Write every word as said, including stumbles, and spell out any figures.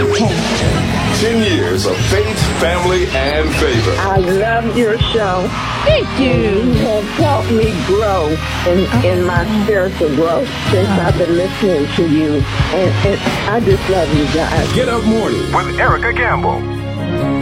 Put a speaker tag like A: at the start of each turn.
A: Ten years of faith, family, and favor.
B: I love your show.
C: Thank you.
B: You have helped me grow in, in my spiritual growth since I've been listening to you. And, and I just love you guys.
A: Get Up Morning with Erica Campbell.